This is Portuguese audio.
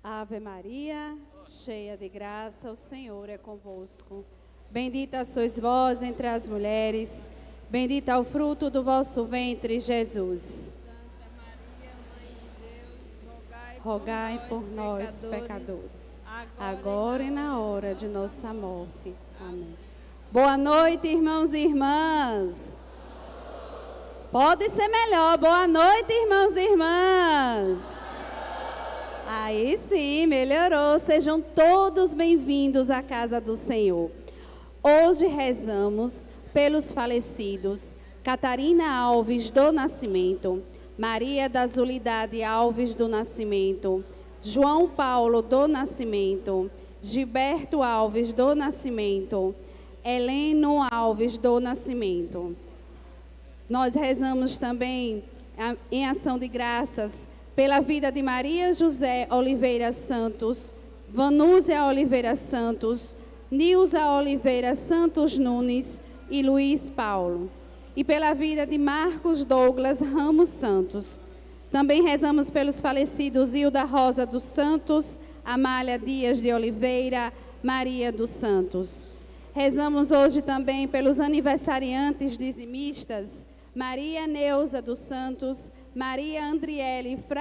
Ave Maria, cheia de graça, o Senhor é convosco. Bendita sois vós entre as mulheres, bendito é o fruto do vosso ventre, Jesus. Santa Maria, Mãe de Deus, Rogai por nós, pecadores, agora e na hora de nossa morte. Amém. Boa noite, irmãos e irmãs. Pode ser melhor. Boa noite, irmãos e irmãs. Aí sim, melhorou. Sejam todos bem-vindos à casa do Senhor. Hoje rezamos pelos falecidos Catarina Alves do Nascimento, Maria da Azulidade Alves do Nascimento, João Paulo do Nascimento, Gilberto Alves do Nascimento, Heleno Alves do Nascimento. Nós rezamos também em ação de graças pela vida de Maria José Oliveira Santos, Vanúzia Oliveira Santos, Nilza Oliveira Santos Nunes e Luiz Paulo. E pela vida de Marcos Douglas Ramos Santos. Também rezamos pelos falecidos Hilda Rosa dos Santos, Amália Dias de Oliveira, Maria dos Santos. Rezamos hoje também pelos aniversariantes dizimistas, Maria Neuza dos Santos, Maria Andriele